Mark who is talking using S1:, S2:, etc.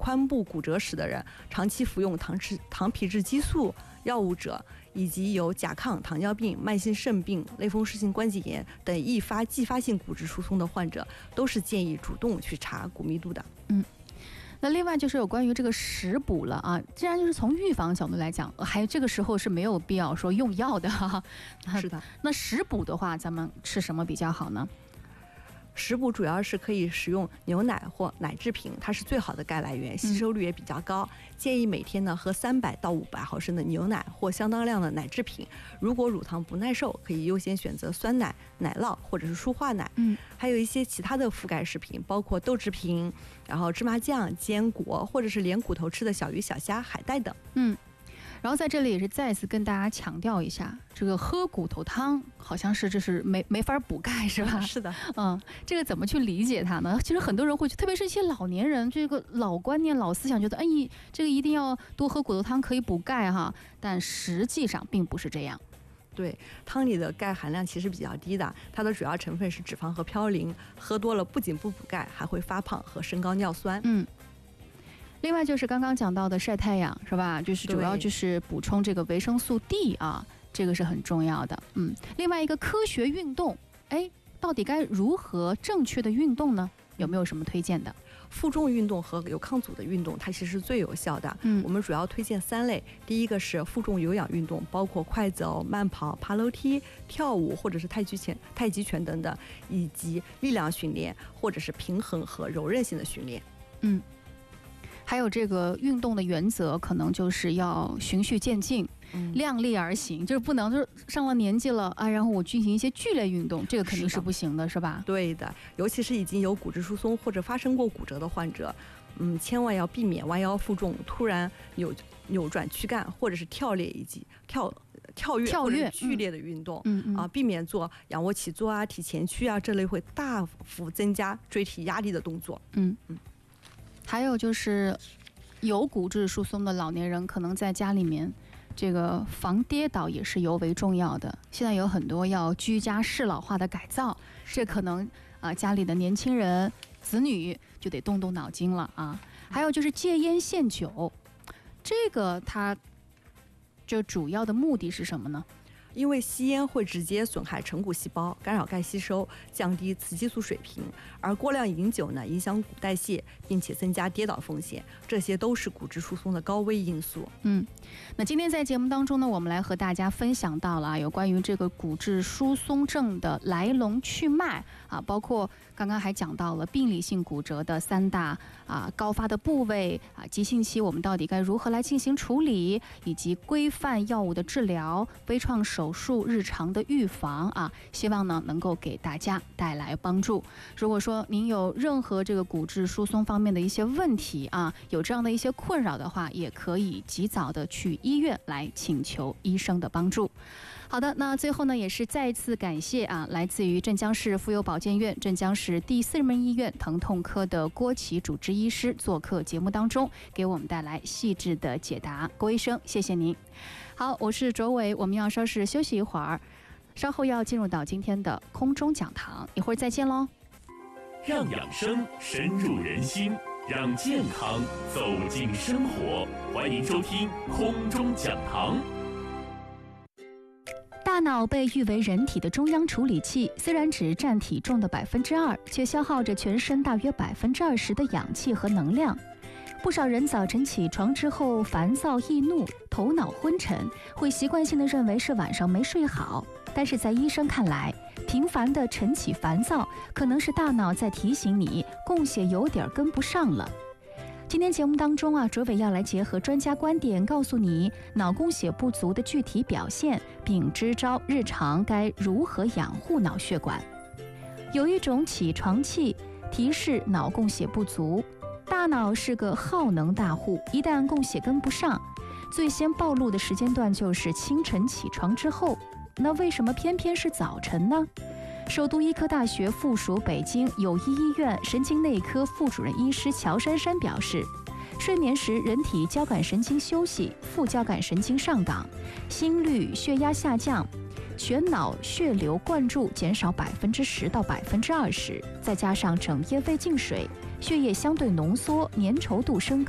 S1: 髋部骨折史的人、长期服用糖皮质激素药物者，以及有甲亢、糖尿病、慢性肾病、类风湿性关节炎等易发继发性骨质疏松的患者，都是建议主动去查骨密度的。
S2: 那另外就是有关于这个食补了啊，既然就是从预防角度来讲，还这个时候是没有必要说用药的哈。
S1: 是的。
S2: 那食补的话，咱们吃什么比较好呢？
S1: 食补主要是可以食用牛奶或奶制品，它是最好的钙来源，吸收率也比较高。建议每天呢喝300到500毫升的牛奶或相当量的奶制品。如果乳糖不耐受，可以优先选择酸奶、奶酪或者是舒化奶。还有一些其他的覆盖食品，包括豆制品，然后芝麻酱、坚果，或者是连骨头吃的小鱼、小虾、海带等。
S2: 然后在这里也是再次跟大家强调一下，这个喝骨头汤好像是这是没法补钙是吧？
S1: 是的。
S2: 这个怎么去理解它呢？其实很多人会，特别是一些老年人，这个老观念、老思想，觉得这个一定要多喝骨头汤可以补钙哈，但实际上并不是这样。
S1: 对，汤里的钙含量其实比较低的，它的主要成分是脂肪和嘌呤，喝多了不仅不补钙，还会发胖和升高尿酸。
S2: 另外就是刚刚讲到的晒太阳是吧？就是主要就是补充这个维生素 D 啊，这个是很重要的。另外一个科学运动，到底该如何正确的运动呢？有没有什么推荐的？
S1: 负重运动和有抗阻的运动，它其实是最有效的。我们主要推荐3类。第一个是负重有氧运动，包括快走、慢跑、爬楼梯、跳舞或者是太极拳等等，以及力量训练或者是平衡和柔韧性的训练。
S2: 还有这个运动的原则，可能就是要循序渐进，量力而行，就是不能就是上了年纪了啊，然后我进行一些剧烈运动，这个肯定是不行的，是吧？对
S1: 的，尤其是已经有骨质疏松或者发生过骨折的患者，千万要避免弯腰负重、突然扭转躯干或者是跳跃以及跳跃或者剧烈的运动。避免做仰卧起坐啊、体前屈啊这类会大幅增加椎体压力的动作。
S2: 还有就是有骨质疏松的老年人，可能在家里面这个防跌倒也是尤为重要的。现在有很多要居家适老化的改造，这可能家里的年轻人子女就得动动脑筋了啊。还有就是戒烟限酒，这个它就主要的目的是什么呢？
S1: 因为吸烟会直接损害成骨细胞，干扰钙吸收，降低雌激素水平，而过量饮酒呢，影响骨代谢，并且增加跌倒风险，这些都是骨质疏松的高危因素。
S2: 那今天在节目当中呢，我们来和大家分享到了有关于这个骨质疏松症的来龙去脉啊，包括刚刚还讲到了病理性骨折的3大高发的部位啊，急性期我们到底该如何来进行处理，以及规范药物的治疗、微创手术日常的预防啊，希望呢能够给大家带来帮助。如果说您有任何这个骨质疏松方面的一些问题啊，有这样的一些困扰的话，也可以及早的去医院来请求医生的帮助。好的，那最后呢，也是再一次感谢来自于镇江市妇幼保健院镇江市第4人民医院疼痛科的郭琦主治医师做客节目当中，给我们带来细致的解答。郭医生，谢谢您。好，我是卓伟，我们要稍事休息一会儿，稍后要进入到今天的空中讲堂，一会儿再见喽。
S3: 让养生深入人心，让健康走进生活，欢迎收听空中讲堂。
S2: 大脑被誉为人体的中央处理器，虽然只占体重的2%，却消耗着全身大约20%的氧气和能量。不少人早晨起床之后烦躁易怒，头脑昏沉，会习惯性的认为是晚上没睡好。但是在医生看来，频繁的晨起烦躁可能是大脑在提醒你供血有点跟不上了。今天节目当中卓伟要来结合专家观点，告诉你脑供血不足的具体表现，并支招日常该如何养护脑血管。有一种起床气提示脑供血不足。大脑是个耗能大户，一旦供血跟不上，最先暴露的时间段就是清晨起床之后。那为什么偏偏是早晨呢？首都医科大学附属北京友谊医院神经内科副主任医师乔珊珊表示，睡眠时人体交感神经休息，副交感神经上档，心率、血压下降，全脑血流灌注减少10%到20%，再加上整夜未进水，血液相对浓缩，粘稠度升高。